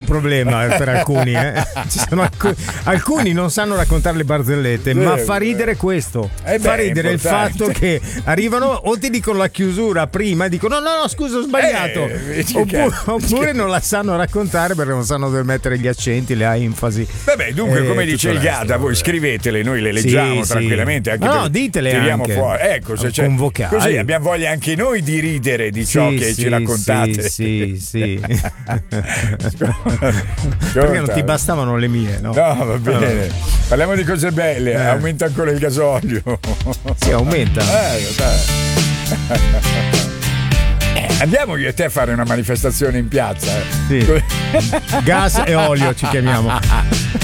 problema per alcuni. Ci sono alcuni non sanno raccontare le barzellette, ma fa ridere questo. Fa ridere il fatto che arrivano o ti dicono la chiusura prima e dicono no scusa ho sbagliato, oppure non la sanno raccontare perché non sanno dove mettere gli accenti, le enfasi. Vabbè, dunque come dice il Gada, voi scrivetele, noi le leggiamo tranquillamente, anche ditele tiriamo anche fuori, ecco, se c'è, così abbiamo voglia anche noi di ridere di ciò che ci raccontate. Sì. Perché non ti bastavano le mie, no? No, va bene. Parliamo di cose belle. Aumenta ancora il gasolio. Si aumenta. Andiamo io e te a fare una manifestazione in piazza. Sì. Gas e olio ci chiamiamo.